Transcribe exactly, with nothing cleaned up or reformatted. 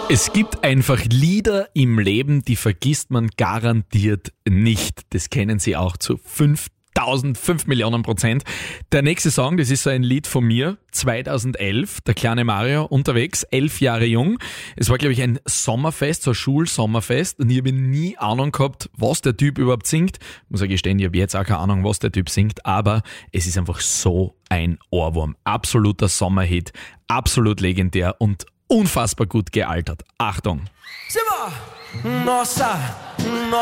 Es gibt einfach Lieder im Leben, die vergisst man garantiert nicht. Das kennen Sie auch zu fünftausend, fünf Millionen Prozent. Der nächste Song, das ist so ein Lied von mir, zweitausendelf, der kleine Mario, unterwegs, elf Jahre jung. Es war, glaube ich, ein Sommerfest, so ein Schulsommerfest, und ich habe nie Ahnung gehabt, was der Typ überhaupt singt. Ich muss ja gestehen, ich habe jetzt auch keine Ahnung, was der Typ singt, aber es ist einfach so ein Ohrwurm. Absoluter Sommerhit, absolut legendär und unfassbar gut gealtert. Achtung! Nossa,